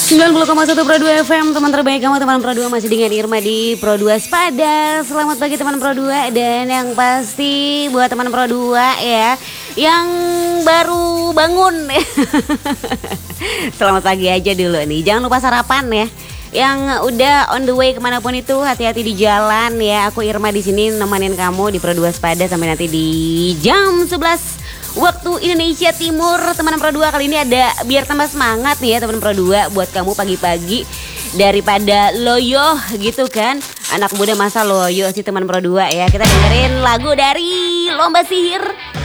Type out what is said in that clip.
90,1 Pro 2 FM, teman terbaik kamu, teman Pro 2 masih dengan Irma di Pro 2 Sepada. Selamat pagi teman Pro 2, dan yang pasti buat teman Pro 2 ya yang baru bangun. Selamat pagi aja dulu nih. Jangan lupa sarapan ya. Yang udah on the way kemanapun itu, hati-hati di jalan ya. Aku Irma di sini nemenin kamu di Pro 2 Sepada sampai nanti di jam 11 waktu Indonesia Timur. Teman Pro 2 kali ini ada biar tambah semangat nih ya teman Pro 2 buat kamu pagi-pagi, daripada loyo gitu kan. Anak muda masa loyo sih teman Pro 2 ya. Kita dengerin lagu dari Lomba Sihir